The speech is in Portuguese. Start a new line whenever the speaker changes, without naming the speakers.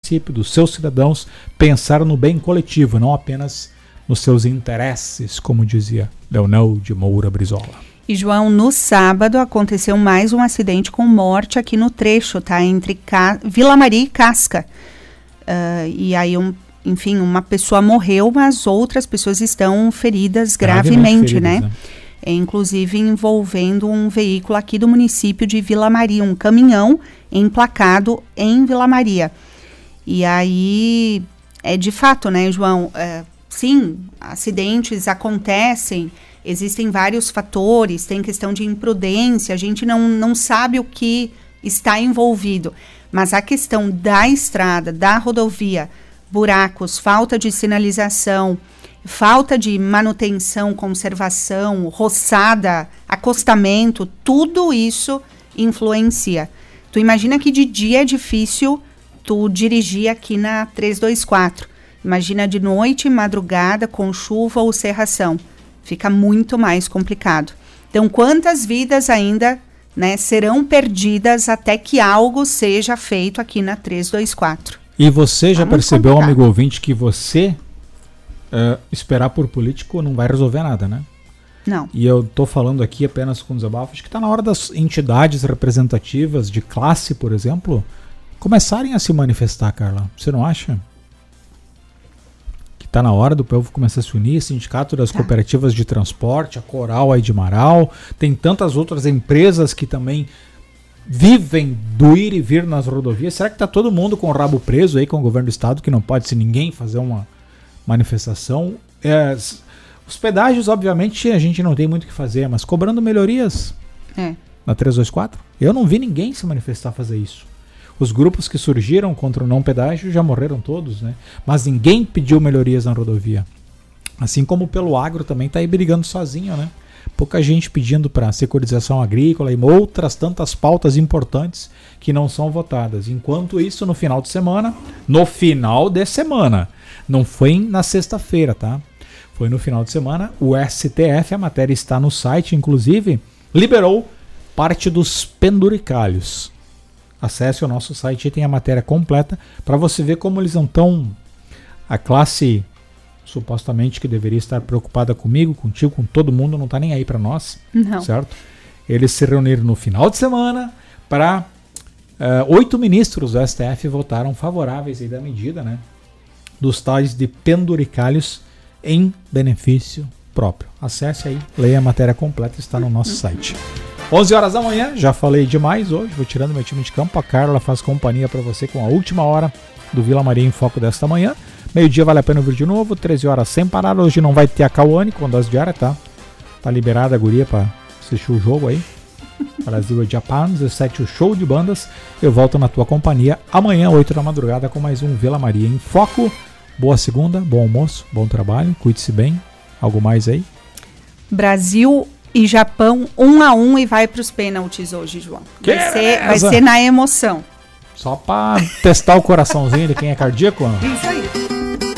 município, dos seus cidadãos, pensar no bem coletivo, não apenas nos seus interesses, como dizia Leonel de Moura Brizola.
E, João, no sábado aconteceu mais um acidente com morte aqui no trecho, tá? Entre Vila Maria e Casca. E aí, enfim, uma pessoa morreu, mas outras pessoas estão feridas gravemente, né? Inclusive envolvendo um veículo aqui do município de Vila Maria, um caminhão emplacado em Vila Maria. E aí, de fato, né, João? Sim, acidentes acontecem, existem vários fatores, tem questão de imprudência, a gente não sabe o que está envolvido. Mas a questão da estrada, da rodovia, buracos, falta de sinalização, falta de manutenção, conservação, roçada, acostamento, tudo isso influencia. Tu imagina que de dia é difícil tu dirigir aqui na 324. Imagina de noite, madrugada, com chuva ou cerração. Fica muito mais complicado. Então, quantas vidas ainda, né, serão perdidas até que algo seja feito aqui na 324? E você já percebeu, amigo ouvinte, que você esperar por político não vai resolver nada, né? Não. E eu tô falando aqui apenas com desabafo. Acho que tá na hora das entidades representativas de classe, por exemplo, começarem a se manifestar, Carla. Você não acha? Que tá na hora do povo começar a se unir, Sindicato das Cooperativas de Transporte, a Coral aí de Marau, tem tantas outras empresas que também vivem do ir e vir nas rodovias. Será que tá todo mundo com o rabo preso aí com o governo do estado, que não pode se ninguém fazer uma manifestação? Os pedágios, obviamente, a gente não tem muito o que fazer, mas cobrando melhorias na 324, eu não vi ninguém se manifestar fazer isso. Os grupos que surgiram contra o não pedágio já morreram todos, né? Mas ninguém pediu melhorias na rodovia. Assim como pelo agro também está aí brigando sozinho, né? Pouca gente pedindo para securização agrícola e outras tantas pautas importantes que não são votadas. Enquanto isso, no final de semana, não foi na sexta-feira, tá? Foi no final de semana, o STF, a matéria está no site, inclusive, liberou parte dos penduricalhos. Acesse o nosso site e tem a matéria completa para você ver como eles não estão... A classe supostamente que deveria estar preocupada comigo, contigo, com todo mundo, não está nem aí para nós, não. Certo? Eles se reuniram no final de semana para 8 ministros do STF votaram favoráveis aí da medida, né? Dos tais de penduricalhos em benefício próprio. Acesse aí, leia a matéria completa, está no nosso site. 11 horas da manhã, já falei demais hoje, vou tirando meu time de campo. A Carla faz companhia para você com a última hora do Vila Maria em Foco desta manhã. Meio-dia vale a pena vir de novo, 13 horas sem parar. Hoje não vai ter a Cauane com dose diária, tá? Tá liberada a guria para assistir o jogo aí. Brasil e Japão, 17 o show de bandas. Eu volto na tua companhia amanhã, 8 da madrugada, com mais um Vila Maria em Foco. Boa segunda, bom almoço, bom trabalho, cuide-se bem. Algo mais aí? Brasil e Japão 1-1 e vai para os pênaltis hoje, João. Vai ser na emoção. Só para testar o coraçãozinho de quem é cardíaco? Isso aí.